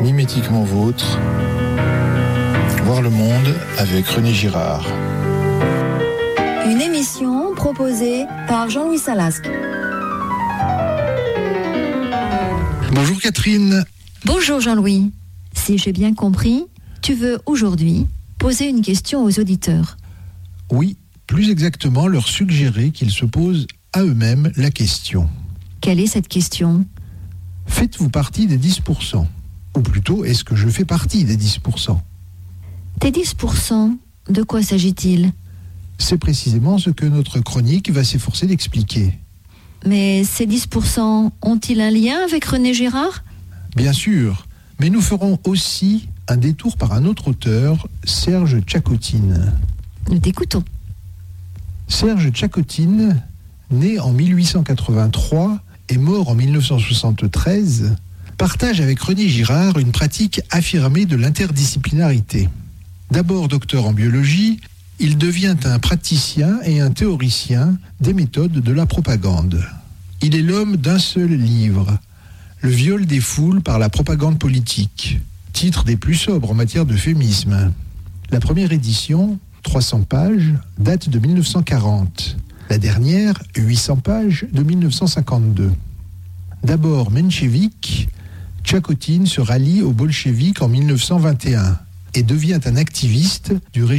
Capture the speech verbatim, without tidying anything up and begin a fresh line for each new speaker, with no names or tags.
Mimétiquement vôtre, voir le monde avec René Girard.
Une émission proposée par Jean-Louis Salasque.
Bonjour Catherine.
Bonjour Jean-Louis. Si j'ai bien compris, tu veux aujourd'hui poser une question aux auditeurs.
Oui, plus exactement leur suggérer qu'ils se posent à eux-mêmes la question.
Quelle est cette question ?
Faites-vous partie des dix pour cent ? Ou plutôt, est-ce que je fais partie des dix pour cent ?
Tes dix pour cent, de quoi s'agit-il ?
C'est précisément ce que notre chronique va s'efforcer d'expliquer.
Mais ces dix pour cent ont-ils un lien avec René Girard ?
Bien sûr, mais nous ferons aussi un détour par un autre auteur, Serge Tchakotine.
Nous t'écoutons.
Serge Tchakotine, né en mille huit cent quatre-vingt-trois et mort en mille neuf cent soixante-treize, partage avec René Girard une pratique affirmée de l'interdisciplinarité. D'abord docteur en biologie, il devient un praticien et un théoricien des méthodes de la propagande. Il est l'homme d'un seul livre, Le viol des foules par la propagande politique, titre des plus sobres en matière d'euphémisme. La première édition, trois cents pages, date de mille neuf cent quarante. La dernière, huit cents pages, de mille neuf cent cinquante-deux. D'abord menchevique, Tchakotine se rallie aux bolcheviks en mille neuf cent vingt et un et devient un activiste du régime